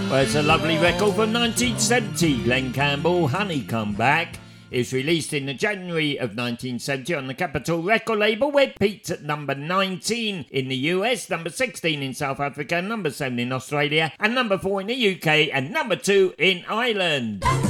Well, it's a lovely record from 1970, Glen Campbell, Honey Come Back. It was released in January of 1970 on the Capitol record label, where it peaked at number 19 in the US, number 16 in South Africa, number 7 in Australia, and number 4 in the UK, and number 2 in Ireland.